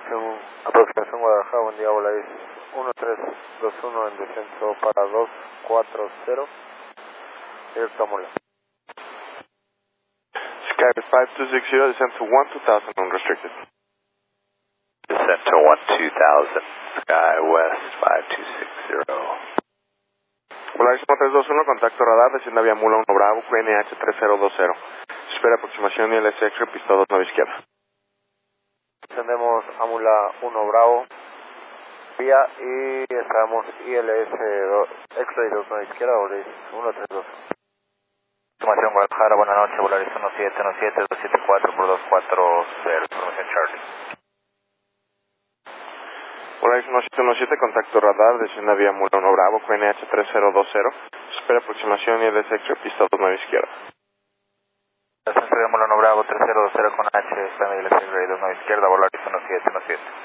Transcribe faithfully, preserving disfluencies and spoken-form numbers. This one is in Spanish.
aproximación, aproximación Guadalajara, buen día, Volaris uno tres dos uno en descenso para dos cuatro cero, directo a Mula. Sky five two six zero, descent to one two thousand unrestricted. Descent to one two thousand, Sky West five two six zero. Volaris uno tres dos uno, contacto radar, desciende vía Mula uno Bravo, Q N H tres cero dos cero. Espera aproximación I L S X-ray, pista dos nueve izquierda. Descendemos a Mula uno Bravo, vía y estamos I L S X-ray dos nueve izquierda, Volaris uno tres dos. Información Guadalajara, buenas noches, Volaris uno siete uno siete dos siete cuatro por dos cuatro cero, información Charlie. Volaris uno siete uno siete, contacto radar, desciende vía Mula uno Bravo, Q N H tres cero dos cero. Espera aproximación I L S X-ray, pista dos nueve izquierda. Descenso de Mula uno Bravo tres cero dos cero con H, plan I L S X-ray dos nueve izquierda, Volaris uno siete uno siete.